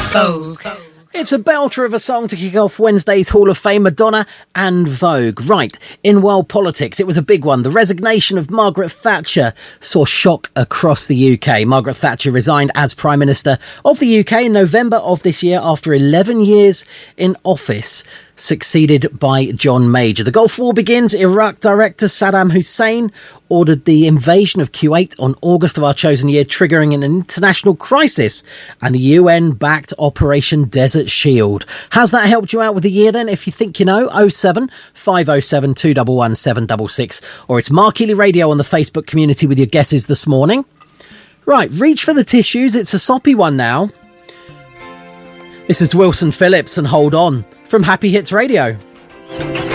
Vogue. It's a belter of a song to kick off Wednesday's Hall of Fame, Madonna and Vogue. Right, in world politics, it was a big one. The resignation of Margaret Thatcher saw shock across the UK. Margaret Thatcher resigned as Prime Minister of the UK in November of this year after 11 years in office, succeeded by John Major. The Gulf War begins. Iraq director Saddam Hussein ordered the invasion of Kuwait on August of our chosen year, triggering an international crisis, and the UN-backed Operation Desert Shield. Has that helped you out with the year then? If you think you know, 07 507 211 766, or it's Mark Healy Radio on the Facebook community with your guesses this morning. Right, reach for the tissues. It's a soppy one now. This is Wilson Phillips and Hold On from Happy Hits Radio.